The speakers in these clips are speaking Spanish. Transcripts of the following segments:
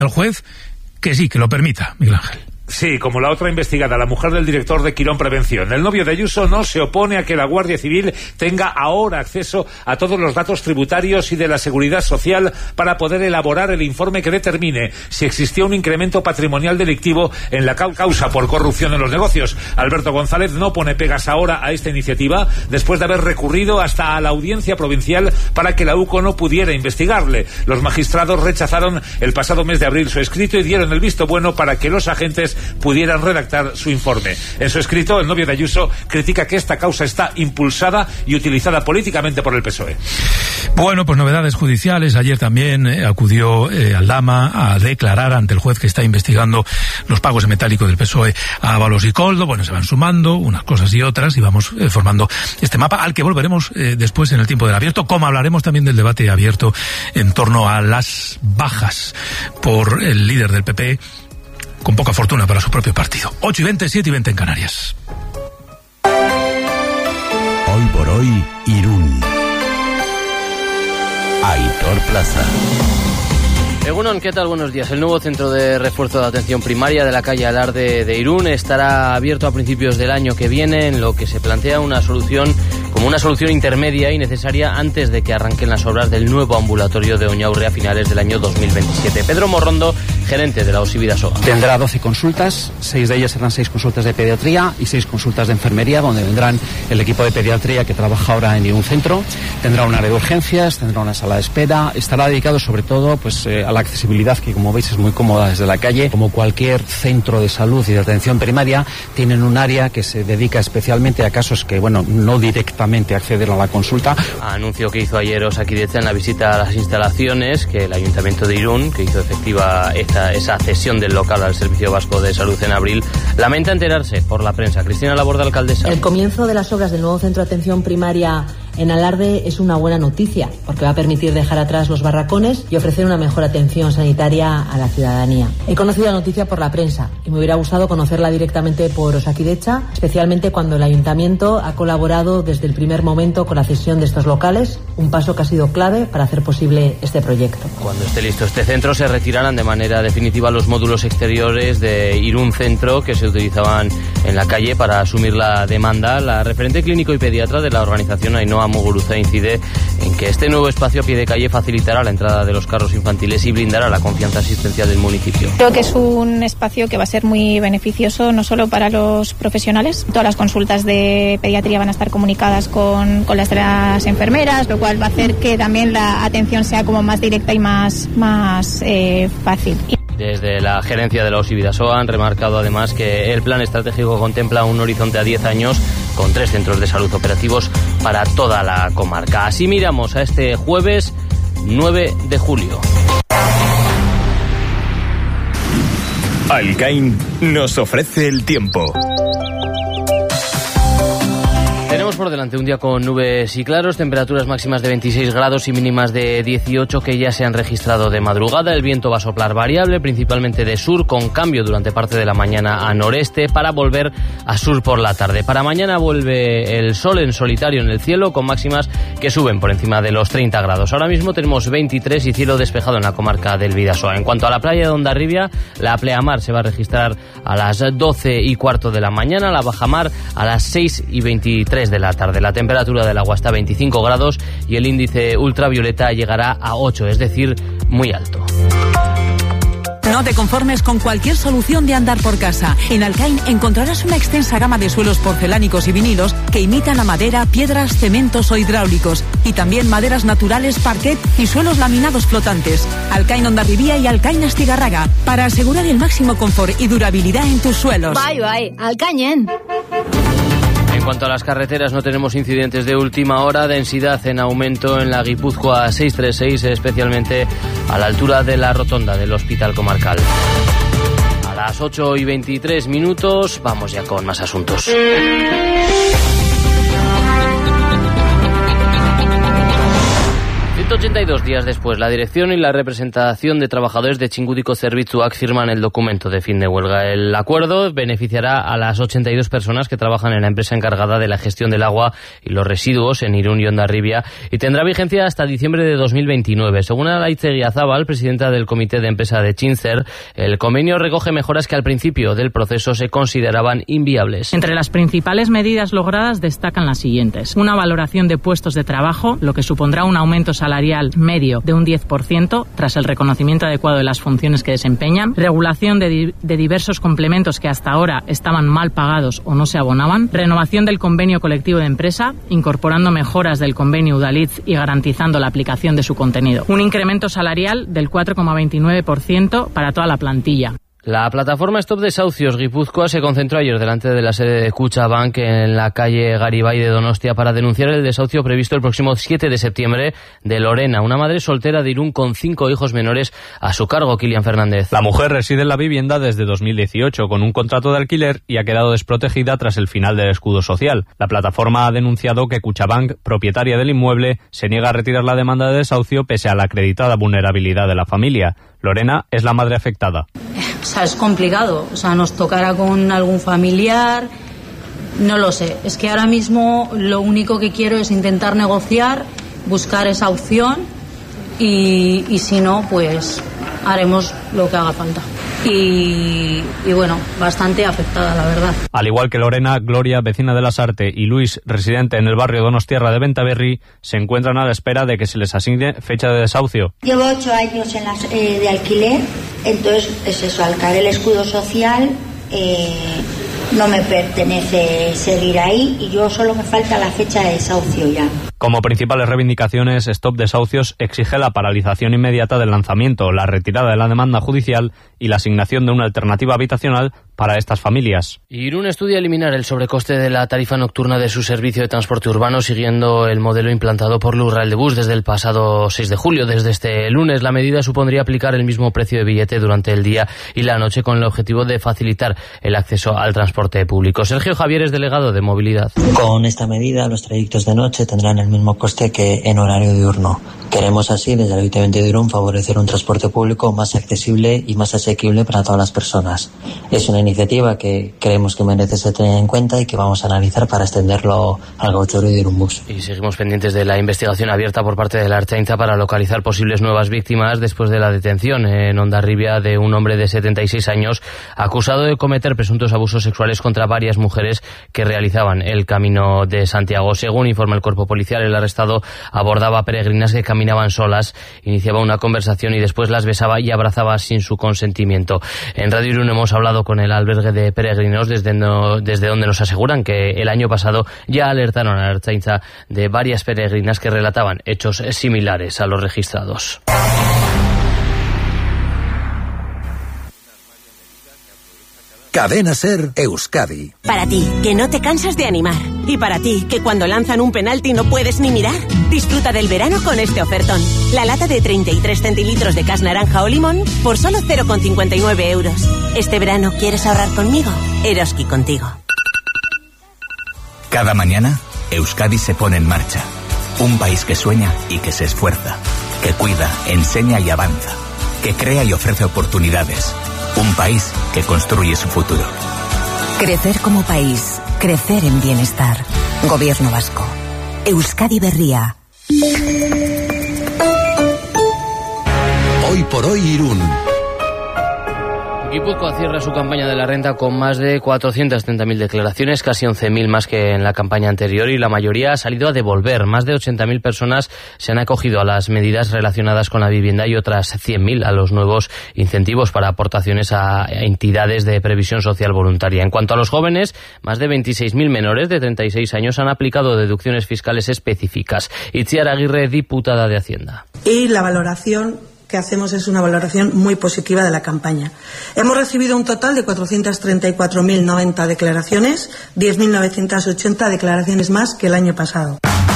el juez que sí, que lo permita, Miguel Ángel. Sí, como la otra investigada, la mujer del director de Quirón Prevención. El novio de Ayuso no se opone a que la Guardia Civil tenga ahora acceso a todos los datos tributarios y de la Seguridad Social para poder elaborar el informe que determine si existió un incremento patrimonial delictivo en la causa por corrupción en los negocios. Alberto González no pone pegas ahora a esta iniciativa después de haber recurrido hasta a la Audiencia Provincial para que la UCO no pudiera investigarle. Los magistrados rechazaron el pasado mes de abril su escrito y dieron el visto bueno para que los agentes pudieran redactar su informe. En su escrito, el novio de Ayuso critica que esta causa está impulsada y utilizada políticamente por el PSOE. Bueno, pues novedades judiciales. Ayer también acudió Aldama a declarar ante el juez que está investigando los pagos en metálico del PSOE a Ábalos y Koldo. Bueno, se van sumando unas cosas y otras y vamos formando este mapa al que volveremos después en el tiempo del abierto, como hablaremos también del debate abierto en torno a las bajas por el líder del PP, con poca fortuna para su propio partido. 8:20, 7:20 en Canarias. Hoy por hoy, Irún. Aitor Plaza. Egunon, ¿qué tal? Buenos días. El nuevo centro de refuerzo de atención primaria de la calle Alarde de Irún estará abierto a principios del año que viene, en lo que se plantea una solución intermedia y necesaria antes de que arranquen las obras del nuevo ambulatorio de Oñaurre a finales del año 2027. Pedro Morrondo, gerente de la OSI Bidasoa. Tendrá 12 consultas, 6 de ellas serán 6 consultas de pediatría y 6 consultas de enfermería, donde vendrán el equipo de pediatría que trabaja ahora en Irún Centro. Tendrá un área de urgencias, tendrá una sala de espera, estará dedicado sobre todo a la accesibilidad, que como veis es muy cómoda desde la calle. Como cualquier centro de salud y de atención primaria, tienen un área que se dedica especialmente a casos que, no directamente acceder a la consulta. Anuncio que hizo ayer Osakidetza en la visita a las instalaciones, que el Ayuntamiento de Irún, que hizo efectiva esa cesión del local al Servicio Vasco de Salud en abril, lamenta enterarse por la prensa. Cristina Laborde, alcaldesa. El comienzo de las obras del nuevo centro de atención primaria en Alarde es una buena noticia, porque va a permitir dejar atrás los barracones y ofrecer una mejor atención sanitaria a la ciudadanía. He conocido la noticia por la prensa y me hubiera gustado conocerla directamente por Osakidetza, especialmente cuando el Ayuntamiento ha colaborado desde el primer momento con la cesión de estos locales, un paso que ha sido clave para hacer posible este proyecto. Cuando esté listo este centro, se retirarán de manera definitiva los módulos exteriores de Irún Centro que se utilizaban en la calle para asumir la demanda. La referente clínico y pediatra de la organización, Ainhoa Muguruza, incide en que este nuevo espacio a pie de calle facilitará la entrada de los carros infantiles y blindará la confianza asistencial del municipio. Creo que es un espacio que va a ser muy beneficioso no solo para los profesionales. Todas las consultas de pediatría van a estar comunicadas con las de las enfermeras, lo cual va a hacer que también la atención sea como más directa y más fácil. Desde la gerencia de la OSI Bidasoa han remarcado además que el plan estratégico contempla un horizonte a 10 años con 3 centros de salud operativos para toda la comarca. Así miramos a este jueves 9 de julio. Alcain nos ofrece el tiempo. Tenemos por delante un día con nubes y claros, temperaturas máximas de 26 grados y mínimas de 18 que ya se han registrado de madrugada. El viento va a soplar variable, principalmente de sur, con cambio durante parte de la mañana a noreste, para volver a sur por la tarde. Para mañana vuelve el sol en solitario en el cielo, con máximas que suben por encima de los 30 grados. Ahora mismo tenemos 23 y cielo despejado en la comarca del Bidasoa. En cuanto a la playa de Hondarribia, la pleamar se va a registrar a las 12:15 de la mañana, la bajamar a las 6:23 de la tarde. La temperatura del agua está a 25 grados y el índice ultravioleta llegará a 8, es decir, muy alto. No te conformes con cualquier solución de andar por casa. En Alcain encontrarás una extensa gama de suelos porcelánicos y vinilos que imitan la madera, piedras, cementos o hidráulicos. Y también maderas naturales, parquet y suelos laminados flotantes. Alcain Hondarribia y Alcain Astigarraga, para asegurar el máximo confort y durabilidad en tus suelos. Bye, Alcañen. En cuanto a las carreteras, no tenemos incidentes de última hora. Densidad en aumento en la Guipúzcoa 636, especialmente a la altura de la rotonda del Hospital Comarcal. A las 8:23, vamos ya con más asuntos. 182 días después, la dirección y la representación de trabajadores de Txingudiko Zerbitzuak firman el documento de fin de huelga. El acuerdo beneficiará a las 82 personas que trabajan en la empresa encargada de la gestión del agua y los residuos en Irún y Hondarribia y tendrá vigencia hasta diciembre de 2029. Según Alaitz Egiazabal, presidenta del comité de empresa de Txinzer, el convenio recoge mejoras que al principio del proceso se consideraban inviables. Entre las principales medidas logradas destacan las siguientes: una valoración de puestos de trabajo, lo que supondrá un aumento salarial medio de un 10% tras el reconocimiento adecuado de las funciones que desempeñan, regulación de diversos complementos que hasta ahora estaban mal pagados o no se abonaban, renovación del convenio colectivo de empresa, incorporando mejoras del convenio Udalhitz y garantizando la aplicación de su contenido, un incremento salarial del 4,29% para toda la plantilla. La plataforma Stop Desahucios Guipúzcoa se concentró ayer delante de la sede de Kutxabank en la calle Garibay de Donostia para denunciar el desahucio previsto el próximo 7 de septiembre de Lorena, una madre soltera de Irún con 5 hijos menores a su cargo. Kilian Fernández. La mujer reside en la vivienda desde 2018 con un contrato de alquiler y ha quedado desprotegida tras el final del escudo social. La plataforma ha denunciado que Kutxabank, propietaria del inmueble, se niega a retirar la demanda de desahucio pese a la acreditada vulnerabilidad de la familia. Lorena es la madre afectada. O sea, es complicado. O sea, nos tocará con algún familiar, no lo sé. Es que ahora mismo lo único que quiero es intentar negociar, buscar esa opción y si no, pues haremos lo que haga falta. Y bueno, bastante afectada, la verdad. Al igual que Lorena, Gloria, vecina de Lasarte, y Luis, residente en el barrio Donostierra de Bentaberri, se encuentran a la espera de que se les asigne fecha de desahucio. Llevo 8 años de alquiler, entonces es eso, al caer el escudo social no me pertenece seguir ahí y yo solo me falta la fecha de desahucio ya. Como principales reivindicaciones, Stop Desahucios exige la paralización inmediata del lanzamiento, la retirada de la demanda judicial y la asignación de una alternativa habitacional para estas familias. Irún estudia eliminar el sobrecoste de la tarifa nocturna de su servicio de transporte urbano siguiendo el modelo implantado por Lurraldebus desde el pasado 6 de julio. Desde este lunes, la medida supondría aplicar el mismo precio de billete durante el día y la noche con el objetivo de facilitar el acceso al transporte público. Sergio Javier es delegado de movilidad. Con esta medida, los trayectos de noche tendrán el mismo coste que en horario diurno. Queremos así, desde el Ayuntamiento de Irún, favorecer un transporte público más accesible y más asequible para todas las personas. Es una iniciativa que creemos que merece ser tenida en cuenta y que vamos a analizar para extenderlo al gauchero y de Irún Bus. Y seguimos pendientes de la investigación abierta por parte de la Ertzaintza para localizar posibles nuevas víctimas después de la detención en Hondarribia de un hombre de 76 años acusado de cometer presuntos abusos sexuales contra varias mujeres que realizaban el Camino de Santiago. Según informa el cuerpo policial, el arrestado abordaba peregrinas que caminaban solas, iniciaba una conversación y después las besaba y abrazaba sin su consentimiento. En Radio Irún hemos hablado con el albergue de peregrinos desde donde nos aseguran que el año pasado ya alertaron a la Ertzaintza de varias peregrinas que relataban hechos similares a los registrados. Cadena Ser Euskadi. Para ti, que no te cansas de animar. Y para ti, que cuando lanzan un penalti no puedes ni mirar. Disfruta del verano con este ofertón. La lata de 33 centilitros de Cas naranja o limón por solo 0,59 euros. Este verano, ¿quieres ahorrar conmigo? Eroski contigo. Cada mañana, Euskadi se pone en marcha. Un país que sueña y que se esfuerza. Que cuida, enseña y avanza. Que crea y ofrece oportunidades. Un país que construye su futuro. Crecer como país. Crecer en bienestar. Gobierno vasco. Euskadi Berria. Hoy por hoy Irún. Guipúzcoa cierra su campaña de la renta con más de 430.000 declaraciones, casi 11.000 más que en la campaña anterior, y la mayoría ha salido a devolver. Más de 80.000 personas se han acogido a las medidas relacionadas con la vivienda y otras 100.000 a los nuevos incentivos para aportaciones a entidades de previsión social voluntaria. En cuanto a los jóvenes, más de 26.000 menores de 36 años han aplicado deducciones fiscales específicas. Itziar Aguirre, diputada de Hacienda. Y la valoración que hacemos es una valoración muy positiva de la campaña. Hemos recibido un total de 434.090 declaraciones, 10.980 declaraciones más que el año pasado.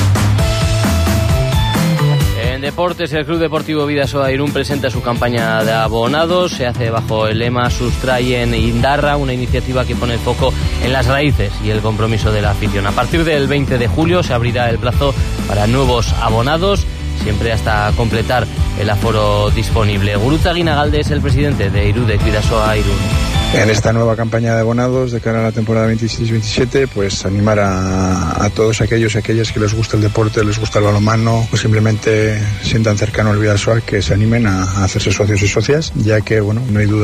En deportes, el Club Deportivo Bidasoa Irún presenta su campaña de abonados. Se hace bajo el lema Sustraien Indarra, una iniciativa que pone el foco en las raíces y el compromiso de la afición. A partir del 20 de julio se abrirá el plazo para nuevos abonados. siempre hasta completar el aforo disponible. Gurutza Guinagalde es el presidente de Irudek Bidasoa Irún. En esta nueva campaña de abonados de cara a la temporada 26-27, pues animar a todos aquellos y aquellas que les gusta el deporte, les gusta el balonmano, o simplemente sientan cercano el Bidasoa, que se animen a hacerse socios y socias, ya que, bueno, no hay duda